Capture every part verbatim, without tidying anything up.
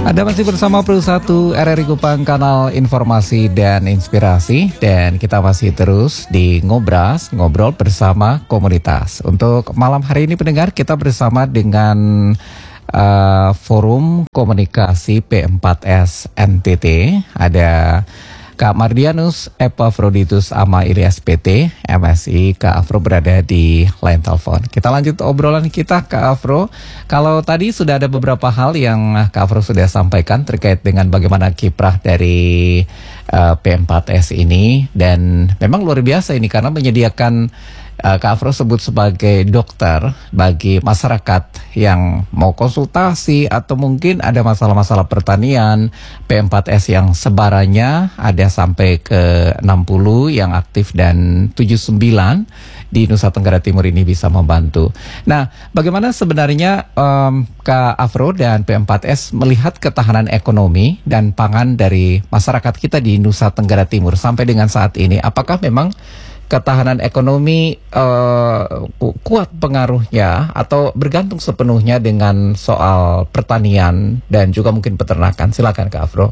Anda masih bersama Pro satu R R I Kupang, kanal informasi dan inspirasi. Dan kita masih terus di Ngobras, ngobrol bersama komunitas. Untuk malam hari ini pendengar, kita bersama dengan uh, Forum Komunikasi P empat S N T T. Ada Kak Mardianus Epafroditus Ama Ilyas P T, M Si. Kak Afro berada di line telepon. Kita lanjut obrolan kita, Kak Afro. Kalau tadi sudah ada beberapa hal yang Kak Afro sudah sampaikan terkait dengan bagaimana kiprah dari uh, P empat S ini. Dan memang luar biasa ini karena menyediakan, uh, Kak Afro sebut sebagai dokter bagi masyarakat yang mau konsultasi atau mungkin ada masalah-masalah pertanian. P empat S yang sebarannya ada sampai ke enam puluh yang aktif dan tujuh puluh sembilan di Nusa Tenggara Timur ini bisa membantu. Nah, bagaimana sebenarnya um, Kak Afro dan P empat S melihat ketahanan ekonomi dan pangan dari masyarakat kita di Nusa Tenggara Timur sampai dengan saat ini? Apakah memang ketahanan ekonomi uh, kuat pengaruhnya atau bergantung sepenuhnya dengan soal pertanian dan juga mungkin peternakan? Silakan Kak Afro.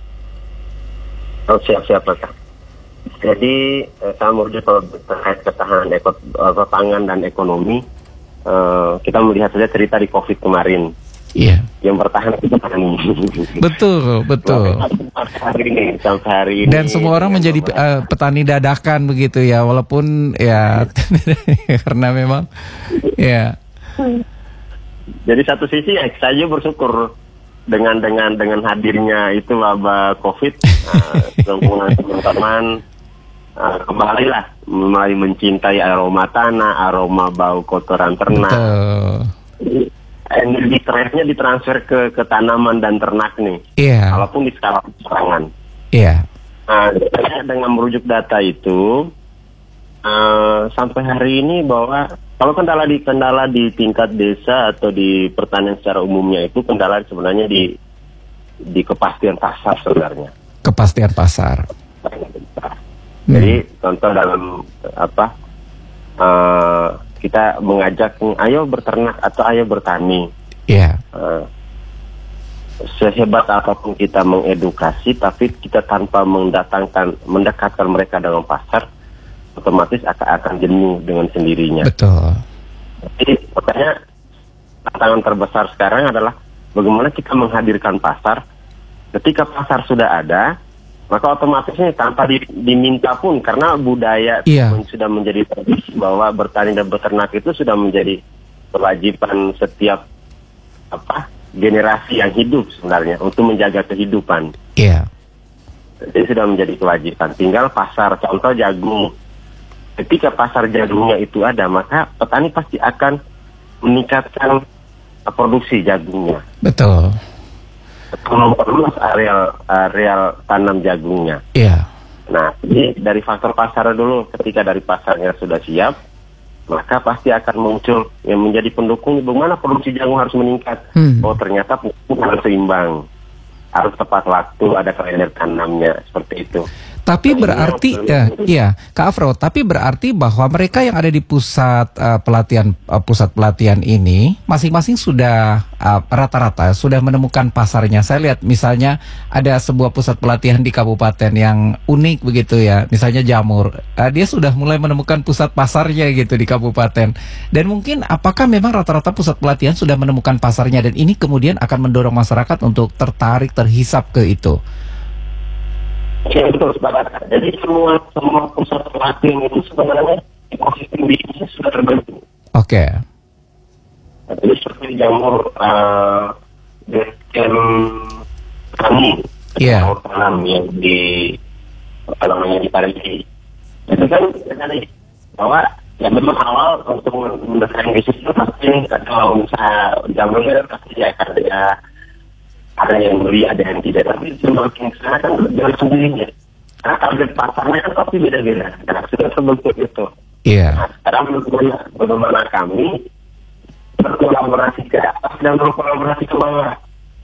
Oh, siap-siap Kak. Jadi eh, saya merujuk kalau terkait ketahanan eko, eh, pangan dan ekonomi, eh, kita melihat saja cerita di COVID kemarin. Iya. Yeah. Yang bertahan itu petani. Betul, betul. Sampai hari ini, sampai hari ini. Dan semua orang menjadi uh, petani dadakan begitu ya, walaupun ya karena memang ya. Jadi satu sisi ya, saya bersyukur dengan dengan dengan hadirnya itu wabah COVID, lingkungan uh, teman-teman uh, kembalilah mulai mencintai aroma tanah, aroma bau kotoran ternak. Betul. Energi stresnya ditransfer ke ke tanaman dan ternak nih. Iya. Yeah. Walaupun di skala perangan. Iya. Yeah. Nah, dengan merujuk data itu uh, sampai hari ini bahwa kalau kendala di kendala di tingkat desa atau di pertanian secara umumnya itu kendala sebenarnya di di kepastian pasar sebenarnya. Kepastian pasar. Jadi hmm. contoh dalam apa? Uh, kita mengajak, ayo berternak atau ayo bertani. Iya. Yeah. Uh, sehebat apapun kita mengedukasi, tapi kita tanpa mendatangkan, mendekatkan mereka dengan pasar, otomatis akan akan jenuh dengan sendirinya. Betul. Jadi makanya tantangan terbesar sekarang adalah bagaimana kita menghadirkan pasar. Ketika pasar sudah ada, maka otomatisnya tanpa di, diminta pun, karena budaya yeah. sudah menjadi tradisi bahwa bertani dan beternak itu sudah menjadi kewajiban setiap apa generasi yang hidup sebenarnya untuk menjaga kehidupan. Iya. Yeah. Jadi sudah menjadi kewajiban. Tinggal pasar, contoh jagung. Ketika pasar jagungnya itu ada, maka petani pasti akan meningkatkan produksi jagungnya. Betul. Memperluas areal areal tanam jagungnya. Iya. Nah, ini dari faktor pasar dulu. Ketika dari pasarnya sudah siap, maka pasti akan muncul yang menjadi pendukung bagaimana produksi jagung harus meningkat. Hmm. Oh, ternyata pupuk harus seimbang, harus tepat waktu, ada kalender tanamnya, seperti itu. Tapi berarti, ya, ya, Kak Afro, tapi berarti bahwa mereka yang ada di pusat uh, pelatihan uh, pusat pelatihan ini masing-masing sudah uh, rata-rata sudah menemukan pasarnya. Saya lihat misalnya ada sebuah pusat pelatihan di kabupaten yang unik begitu ya, misalnya jamur. Uh, dia sudah mulai menemukan pusat pasarnya gitu di kabupaten. Dan mungkin apakah memang rata-rata pusat pelatihan sudah menemukan pasarnya dan ini kemudian akan mendorong masyarakat untuk tertarik, terhisap ke itu? Ya betul, sepakat. Jadi semua semua pusat pelatihan itu sebenarnya ekosistem bisnisnya sudah terbentuk. Oke. Okay. Jadi seperti di jamur uh, desken kami, yeah. jamur tanam yang di apa namanya di Parigi. Itu kan tadi bahwa ya memang awal untuk mendesain bisnis itu pasti kalau usaha jamurnya pasti akan ada ada yang beli, ada yang tidak, tapi semakin kesana kan dengan sendirinya. Karena target pasarnya kan pasti beda-beda. Nah, sudah terbentuk itu. Iya. Yeah. Nah, sekarang bagaimana, bagaimana kami berkolaborasi ke atas dan berkolaborasi ke bawah.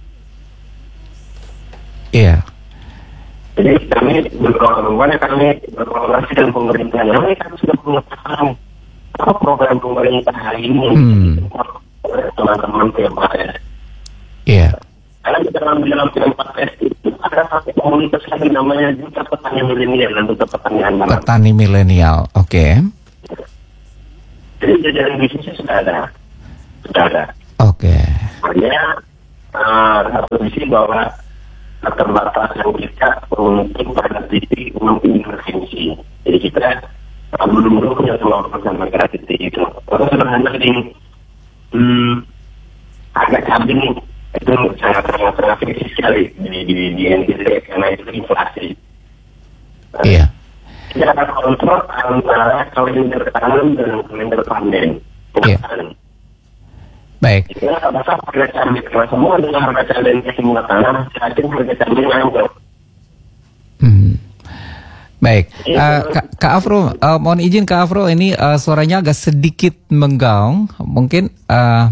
Iya. Yeah. Jadi kami berkolaborasi, kami berkolaborasi dengan pemerintah. Kami kan sudah punya paham apa program pemerintah hari ini. Hmm. Teman-teman P empat S. Iya. Karena kita dalam dalam P empat S itu ada satu komunitas lagi namanya Duta Petani Milenial dan Duta Petani Andalan. Petani milenial, oke. Okay. Jadi jajaran bisnisnya sudah ada, sudah ada. Oke. Okay. Hanya uh, satu visi bahwa keterbatasan kita untuk pada titik untuk intervensi. Jadi kita uh, belum belum punya semua bersama pada titik itu. Kalau sederhana di hmm, agak cabai nih, itu sangat sangat sangat kritis sekali di di di N T T karena itu inflasi. Uh, iya. Kita akan kontrol antara kalender tanam dan kalender panen. Iya. Baik. Ya, masa harga cabai karena semua dengan harga cabai yang semua tanah, yakin harga cabai anjlok. Hmm. Baik, uh, Kak, Kak Afro, uh, mohon izin Kak Afro, ini uh, suaranya agak sedikit menggaung, mungkin uh,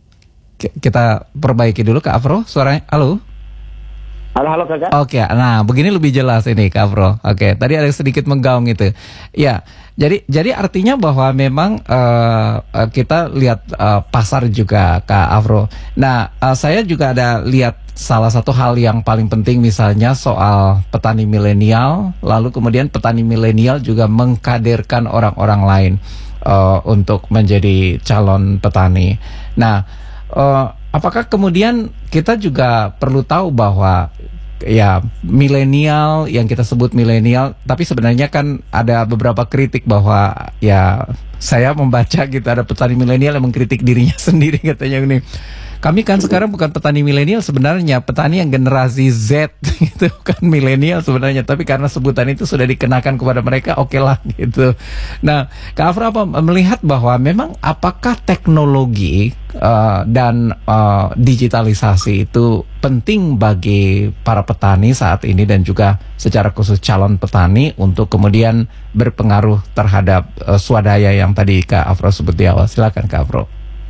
kita perbaiki dulu Kak Afro, suaranya, halo? Halo, halo kakak. Oke, nah begini lebih jelas ini Kak Afro. Oke, tadi ada sedikit menggaung itu. Ya, jadi jadi artinya bahwa memang uh, kita lihat uh, pasar juga Kak Afro. Nah, uh, saya juga ada lihat salah satu hal yang paling penting misalnya soal petani milenial, lalu kemudian petani milenial juga mengkaderkan orang-orang lain uh, untuk menjadi calon petani. Nah, uh, apakah kemudian kita juga perlu tahu bahwa ya milenial yang kita sebut milenial, tapi sebenarnya kan ada beberapa kritik bahwa ya saya membaca gitu ada petani milenial yang mengkritik dirinya sendiri katanya ini. Kami kan sekarang bukan petani milenial sebenarnya, petani yang generasi Z gitu, bukan milenial sebenarnya, tapi karena sebutan itu sudah dikenakan kepada mereka, oke okay lah gitu. Nah, Kak Afro apa melihat bahwa memang apakah teknologi uh, dan uh, digitalisasi itu penting bagi para petani saat ini dan juga secara khusus calon petani untuk kemudian berpengaruh terhadap uh, swadaya yang tadi Kak Afro sebut di awal. Silakan Kak Afro.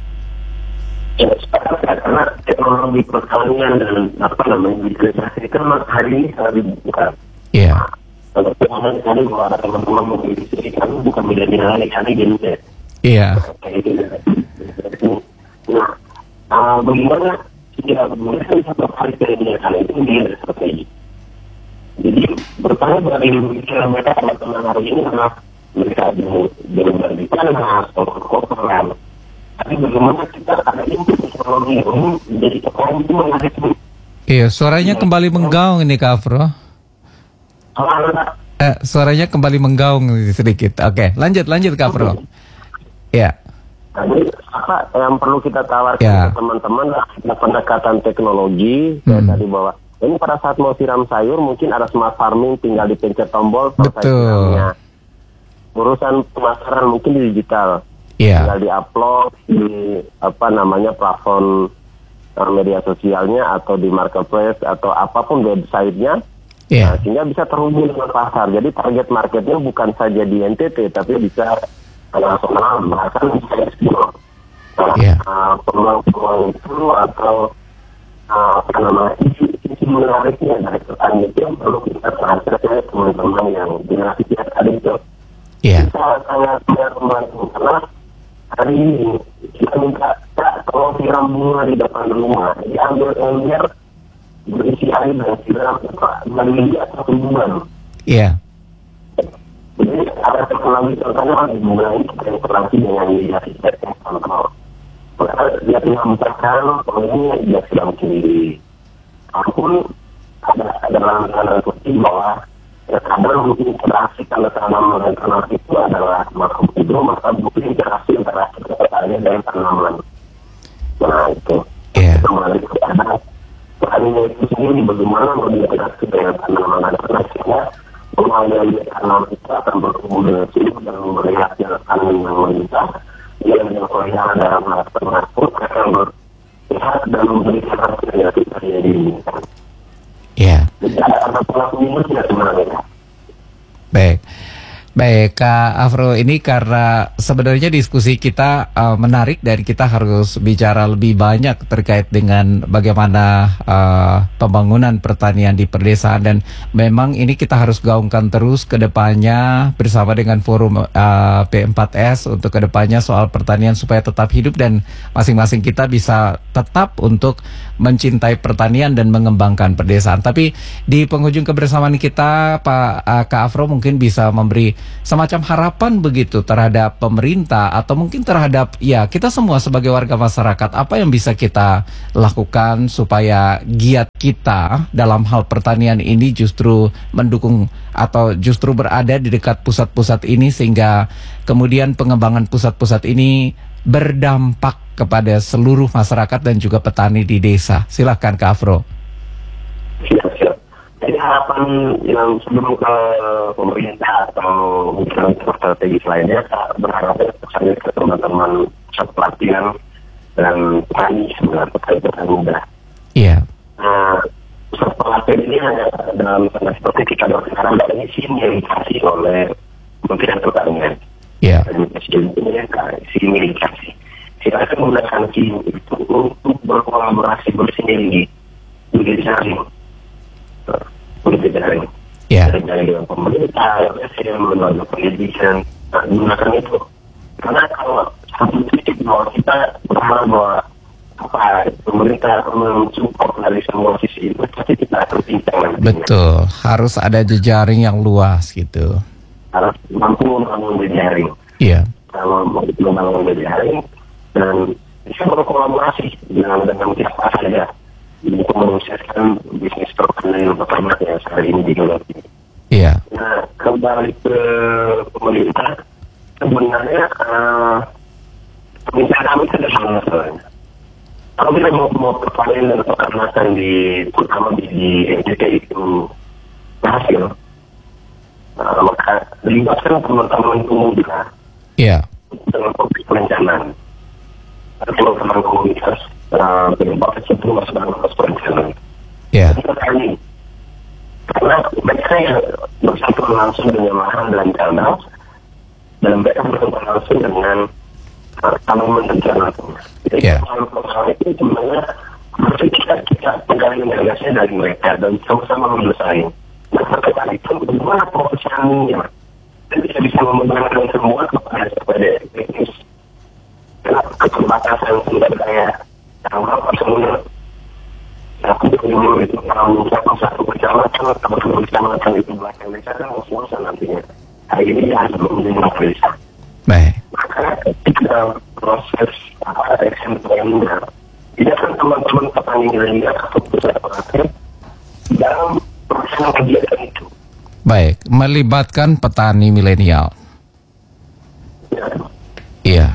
Ya, karena teknologi pertanian dan apa namanya digitalisasi kan hari ini sangat dibuka. Iya. Kalau teman kami bahwa ada teman-teman mobil listrik kami bukan milenial lagi, kami Gen Z. Iya. Nah, uh, bagaimana kita mereka bisa tertarik dengan hal itu dia strategi. Jadi bertanya bagi mereka mereka teman-teman hari ini karena mereka belum berbicara atau berkorporan. Tapi bagaimana kita ada input teknologi ini menjadi tokoh itu menarik. Iya, suaranya kembali menggaung ini Kak Afro. Eh, suaranya kembali menggaung sedikit. Oke, lanjut lanjut Kak Afro. Iya. Jadi apa yang perlu kita tawarkan ya. ke teman-teman adalah pendekatan teknologi. Hmm. Kayak tadi bahwa ini pada saat mau siram sayur mungkin ada smart farming, tinggal dipencet tombol selesai siramnya. Urusan pemasaran mungkin di digital. Yeah. Tinggal di-upload di apa namanya platform uh, media sosialnya atau di marketplace atau apapun websitenya, yeah. Nah, sehingga bisa terhubung dengan pasar. Jadi target marketnya bukan saja di N T T tapi bisa nasional, bahkan bisa ekspor. Nah, yeah. uh, peluang-peluang itu atau uh, apa namanya isi menariknya dari petani itu yang perlu kita perhatikan teman-teman yang generasi kita tadi itu. Yeah. Bisa sangat membantu karena hari ini kita minta tak kalau siram bunga di depan rumah diambil ember berisi air dan siram melalui satu bulan. Iya. Jadi ada teknologi contohnya di bunga ini kita interaksi dengan media sistem kontrol. Maka dia tinggal mencatat kalau ini dia sedang sendiri. Walaupun ada ada langkah penting bahwa ya, kadang mungkin interaksi tanda tanaman dan tanaman itu adalah makhluk hidup, maka mungkin interaksi antara petani dan tanaman. Nah itu, yeah. Itu melalui kepada petaninya itu sendiri bagaimana berinteraksi dengan tanaman dan tanamannya, melalui tanaman itu akan bertumbuh dengan sibuk dan melihat jalan tanam yang melintas, yang yang dalam hal termasuk akan berlihat dan memberikan hasil yang kita inginkan. Iya. Yeah. Baik. Baik Kak Afro, ini karena sebenarnya diskusi kita uh, menarik dan kita harus bicara lebih banyak terkait dengan bagaimana uh, pembangunan pertanian di perdesaan dan memang ini kita harus gaungkan terus ke depannya bersama dengan forum uh, P empat S untuk ke depannya soal pertanian supaya tetap hidup dan masing-masing kita bisa tetap untuk mencintai pertanian dan mengembangkan pedesaan. Tapi di penghujung kebersamaan kita, Pak uh, Kak Afro mungkin bisa memberi semacam harapan begitu terhadap pemerintah atau mungkin terhadap ya kita semua sebagai warga masyarakat, apa yang bisa kita lakukan supaya giat kita dalam hal pertanian ini justru mendukung atau justru berada di dekat pusat-pusat ini sehingga kemudian pengembangan pusat-pusat ini berdampak kepada seluruh masyarakat dan juga petani di desa. Silakan Kak Afro. Siap, siap. Jadi harapan yang sebelum ke pemerintah atau mungkin strategis lainnya, saya berharap saya ke teman-teman pusat pelatihan dan petani sebenarnya petani-petani muda. Iya. Nah, pusat pelatihan ini hanya dalam tanda seperti kita sekarang ada ini sinergikasi oleh Kementerian Pertanian. Iya. Dan presiden ini sinergikasi. Silakan menggunakan SIM itu untuk berkolaborasi bersinergi, menjadi jaring, menjadi jaring. Iya. Jaring dengan pemerintah, presiden, lembaga pendidikan, nah, gunakan itu. Karena kalau satu titik bahwa kita berharap bahwa apa pemerintah mensupport dari semua sisi itu, pasti kita akan pincang nantinya. Betul, harus ada jejaring yang luas gitu. Harus mampu membangun jejaring. Iya. Kalau mau membangun jejaring dan bisa berkolaborasi dengan dengan siapa saja untuk menyukseskan bisnis pertanian peternak yang saat ini digeluti. Iya. Nah, kembali ke pemerintah, sebenarnya uh, permintaan kami sederhana sebenarnya. Kalau kita mau, mau pertanian dan peternakan di terutama di, di N T T itu berhasil, uh, maka libatkan teman-teman pemuda Iya. dengan topik perencanaan. Teman-teman komunitas penyebab itu masuk dalam proses perencanaan. Iya. Ini karena mereka yang bersangkutan langsung dengan lahan dan tanah dan mereka bersangkutan langsung dengan uh, tanaman dan tanah. Jadi Yeah. hal-hal itu sebenarnya harus kita kita pegang gagasannya dari mereka dan sama-sama menyelesaikan. Nah, terkait itu bagaimana profesionalnya dan bisa bisa membenarkan semua kepada kepada teknis. Karena keterbatasan sumber daya yang apa semuanya aku dulu itu kalau misalkan satu kecamatan atau dua kecamatan itu belakang desa kan ngos-ngosan nantinya. Hari ini ya sebelum lima desa. Baik. Maka ketika proses apa action yang mudah, tidak kan teman-teman petani milenial atau pusat pelatihan dalam proses kegiatan itu. Baik, melibatkan petani milenial. Ya. Iya.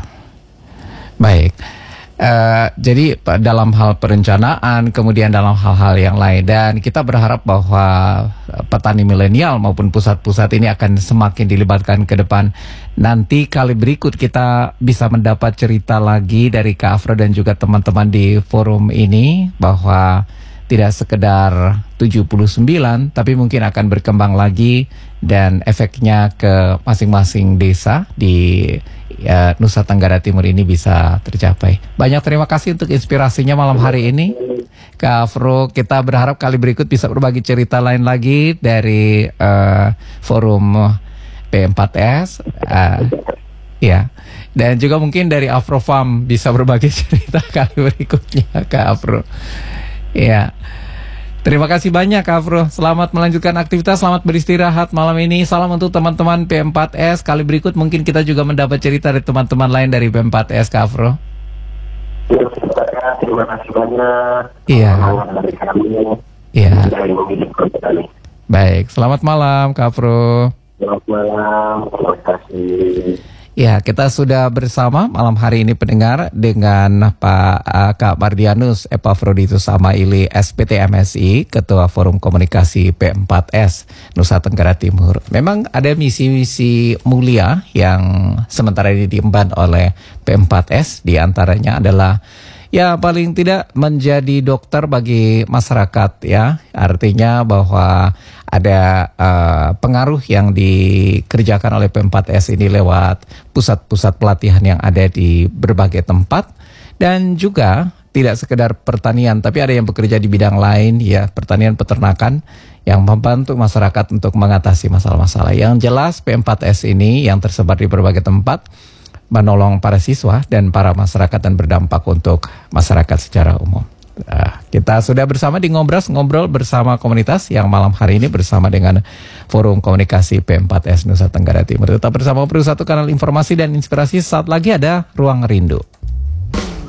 Baik. Uh, jadi dalam hal perencanaan, kemudian dalam hal-hal yang lain, dan kita berharap bahwa petani milenial maupun pusat-pusat ini akan semakin dilibatkan ke depan. Nanti kali berikut kita bisa mendapat cerita lagi dari Kak Afro dan juga teman-teman di forum ini bahwa tidak sekedar tujuh puluh sembilan, tapi mungkin akan berkembang lagi dan efeknya ke masing-masing desa di ya, Nusa Tenggara Timur ini bisa tercapai. Banyak terima kasih untuk inspirasinya malam hari ini, Kak Afro. Kita berharap kali berikut bisa berbagi cerita lain lagi dari uh, forum P empat S. Uh, ya, dan juga mungkin dari Afro Farm bisa berbagi cerita kali berikutnya, Kak Afro. Ya. Terima kasih banyak Kak Afro. Selamat melanjutkan aktivitas, selamat beristirahat malam ini. Salam untuk teman-teman P empat S. Kali berikut mungkin kita juga mendapat cerita dari teman-teman lain dari P empat S, Kak Afro. Ya, terima kasih banyak. Iya. Dari kami. Iya. Dari memilih kami. Baik, selamat malam Kak Afro. Selamat malam, terima kasih. Ya, kita sudah bersama malam hari ini pendengar dengan Pak uh, Kak Mardianus Epafroditus Samaili S P T M S I, Ketua Forum Komunikasi P empat S Nusa Tenggara Timur. Memang ada misi-misi mulia yang sementara ini diemban oleh P empat S, di antaranya adalah ya paling tidak menjadi dokter bagi masyarakat, ya. Artinya bahwa ada uh, pengaruh yang dikerjakan oleh P empat S ini lewat pusat-pusat pelatihan yang ada di berbagai tempat, dan juga tidak sekedar pertanian tapi ada yang bekerja di bidang lain, ya, pertanian peternakan yang membantu masyarakat untuk mengatasi masalah-masalah. Yang jelas P empat S ini yang tersebar di berbagai tempat menolong para siswa dan para masyarakat dan berdampak untuk masyarakat secara umum. Nah, kita sudah bersama di Ngobras, ngobrol bersama komunitas yang malam hari ini bersama dengan Forum Komunikasi P empat S Nusa Tenggara Timur. Tetap bersama Pro satu Kanal Informasi dan Inspirasi, saat lagi ada Ruang Rindu.